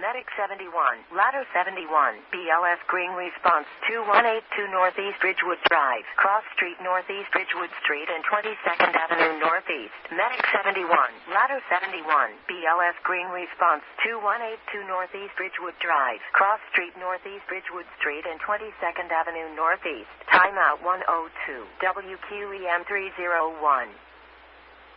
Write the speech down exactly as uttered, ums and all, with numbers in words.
Medic seventy-one, Ladder seventy-one, B L S Green Response two one eight two Northeast Ridgewood Drive, Cross Street Northeast Ridgewood Street and twenty-second Avenue Northeast. Medic seventy-one, Ladder seventy-one, B L S Green Response two one eight two Northeast Ridgewood Drive, Cross Street Northeast Ridgewood Street and twenty-second Avenue Northeast. Timeout one oh two, W Q E M three oh one.